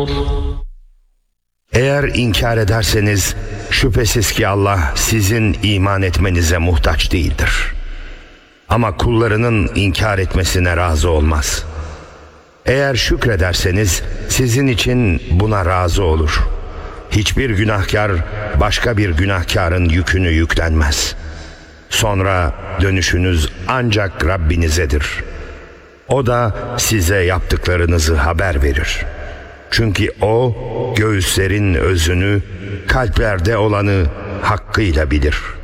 Eğer inkar ederseniz şüphesiz ki Allah sizin iman etmenize muhtaç değildir. Ama kullarının inkar etmesine razı olmaz. Eğer şükrederseniz sizin için buna razı olur. Hiçbir günahkar başka bir günahkarın yükünü yüklenmez. Sonra dönüşünüz ancak Rabbinizedir. O da size yaptıklarınızı haber verir. Çünkü O göğüslerin özünü, kalplerde olanı hakkıyla bilir.